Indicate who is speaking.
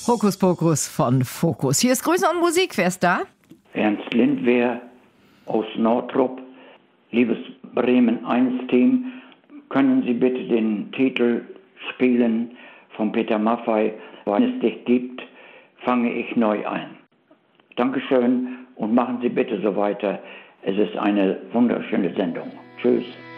Speaker 1: Hokus Pokus von Focus. Hier ist Grüße und Musik. Wer ist da?
Speaker 2: Ernst Lindwehr aus Nordrup. Liebes Bremen 1 Team, können Sie bitte den Titel spielen von Peter Maffay, wenn es dich gibt, fange ich neu ein. Dankeschön und machen Sie bitte so weiter. Es ist eine wunderschöne Sendung. Tschüss.